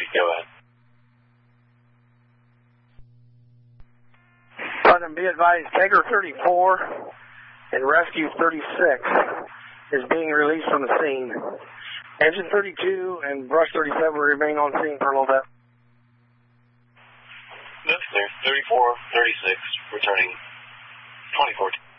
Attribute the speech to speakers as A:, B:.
A: Go ahead.
B: Pardon, be advised, Tiger 34 and Rescue 36 is being released from the scene. Engine 32 and Brush 37 remain on scene for a little bit.
A: That's clear. 34, 36, returning 24.